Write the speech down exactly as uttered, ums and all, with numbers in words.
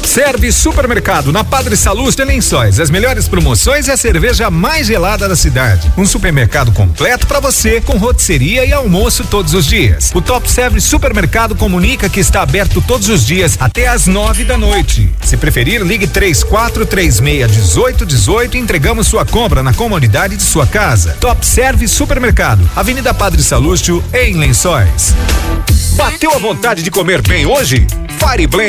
Serve Supermercado, na Padre Salustio em Lençóis. As melhores promoções e a cerveja mais gelada da cidade. Um supermercado completo para você, com rotisseria e almoço todos os dias. O Top Serve Supermercado comunica que está aberto todos os dias até às nove da noite. Se preferir, ligue três quatro três seis, um oito um oito e entregamos sua compra na comodidade de sua casa. Top Serve Supermercado, Avenida Padre Salustio, em Lençóis. Bateu a vontade de comer bem hoje? Fire Blend